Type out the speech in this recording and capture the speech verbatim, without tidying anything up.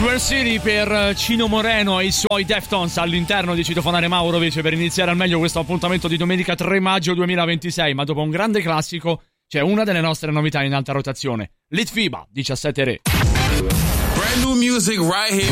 Swear City per Cino Moreno e i suoi Deftones all'interno di Citofonare Maurovic per iniziare al meglio questo appuntamento di domenica tre maggio duemilaventisei. Ma dopo un grande classico c'è una delle nostre novità in alta rotazione, Litfiba diciassette Re. Brand new music right here.